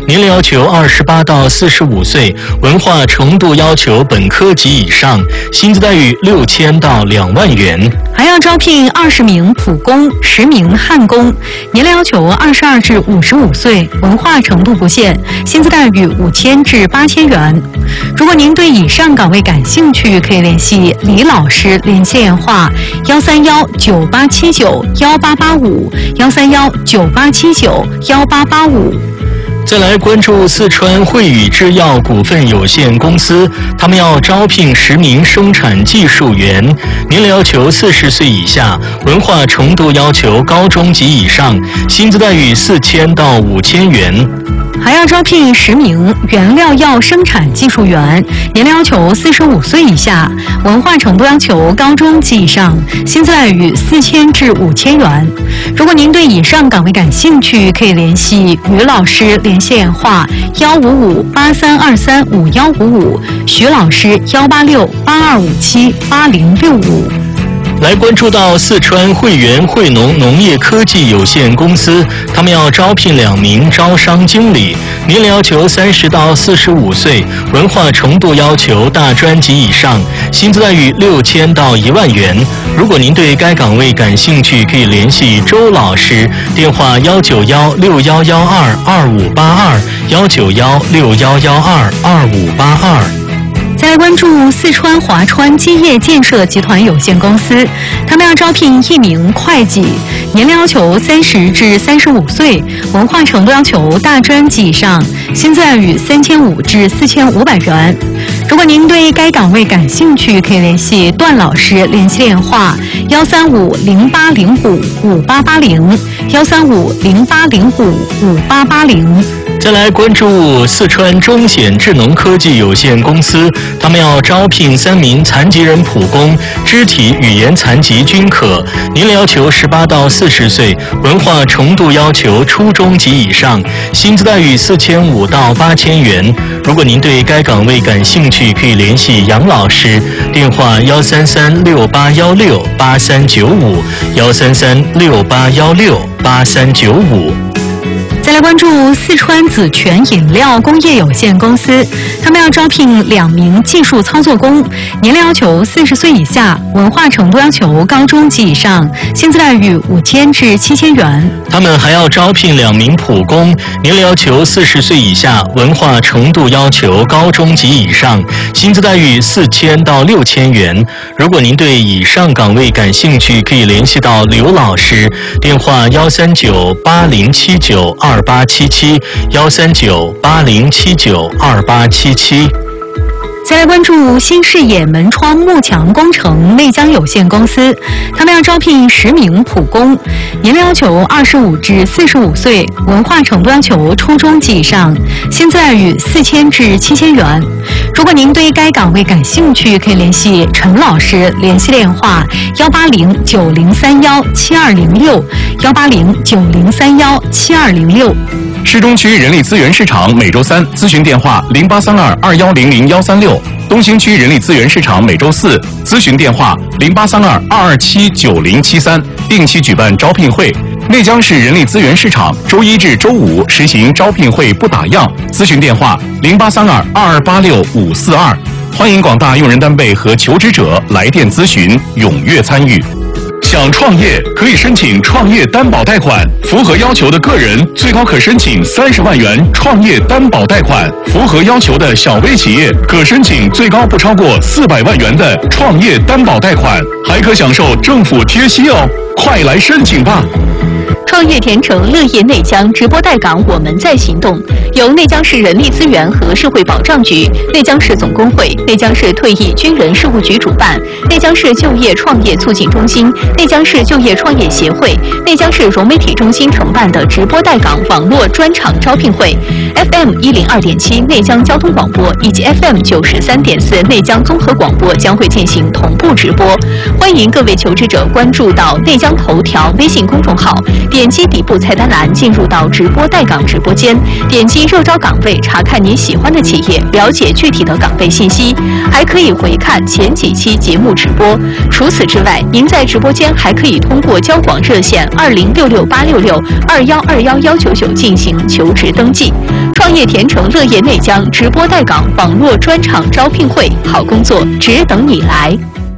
年龄要求28到45岁，文化程度要求本科及以上，薪资待遇6000到2万元。 还要招聘20名普工、10名焊工，年龄要求22至55岁，文化程度不限，薪资待遇5000至8000元。如果您对以上岗位感兴趣，可以联系李老师，联系电话13198791885，13198791885。 再来关注四川汇宇制药股份有限公司，他们要招聘10名生产技术员，年龄要求40岁以下，文化程度要求高中及以上，薪资待遇4000到5000元。 还要招聘10名原料药生产技术员，年龄要求45岁以下，文化程度要求高中及以上，薪资待遇4000至5000元。如果您对以上岗位感兴趣，可以联系于老师，联系电话15583235155，徐老师18682578065。 来关注到四川汇源汇农农业科技有限公司，他们要招聘2名招商经理，年龄要求30到45岁，文化程度要求大专及以上，薪资待遇6000到1万元。如果您对该岗位感兴趣，可以联系周老师，电话19161122582，19161122582。 再来关注四川华川基业建设集团有限公司，他们要招聘1名会计，年龄要求30至35岁，文化程度要求大专及以上，薪资待遇3500至4500元。如果您对该岗位感兴趣，可以联系段老师，联系电话13508055880，13508055880。 再来关注四川中显智能科技有限公司，他们要招聘3名残疾人普工，肢体语言残疾均可，年龄要求18到40岁，文化程度要求初中及以上，薪资待遇4500到8000元。如果您对该岗位感兴趣，可以联系杨老师，电话13368168395，13368168395。 再来关注四川紫泉饮料工业有限公司，他们要招聘2名技术操作工，年龄要求40岁以下，文化程度要求高中及以上，薪资待遇5000至7000元。 他们还要招聘2名普工，年龄要求40岁以下，文化程度要求高中及以上，薪资待遇4000到6000元。如果您对以上岗位感兴趣，可以联系到刘老师，电话13980792877，13980792877。 再来关注新视野门窗幕墙工程内江有限公司，他们要招聘10名普工，年龄要求25至45岁，文化程度要求初中及以上，薪资待遇4000至7000元。如果您对该岗位感兴趣，可以联系陈老师，联系电话18090317206，18090317206。 市中区人力资源市场每周3咨询电话083221000136，东兴区人力资源市场每周4咨询电话083222279073，定期举办招聘会。内江市人力资源市场周1至周5实行招聘会不打烊，咨询电话083222865542。欢迎广大用人单位和求职者来电咨询，踊跃参与。想创业可以申请创业担保贷款，符合要求的个人最高可申请30万元创业担保贷款，符合要求的小微企业可申请最高不超过400万元的创业担保贷款，还可享受政府贴息哦！快来申请吧！ 创业甜城乐业内江直播带岗，我们在行动。由内江市人力资源和社会保障局、内江市总工会、内江市退役军人事务局主办，内江市就业创业促进中心、内江市就业创业协会、内江市融媒体中心承办的直播带岗网络专场招聘会 ，FM 102.7内江交通广播以及 FM 93.4内江综合广播将会进行同步直播。欢迎各位求职者关注到内江头条微信公众号。 点击底部菜单栏进入到直播带岗直播间，点击热招岗位，查看你喜欢的企业，了解具体的岗位信息，还可以回看前几期节目直播。除此之外，您在直播间还可以通过交广热线20668662121199进行求职登记。创业甜城乐业内江直播带岗网络专场招聘会，好工作只等你来。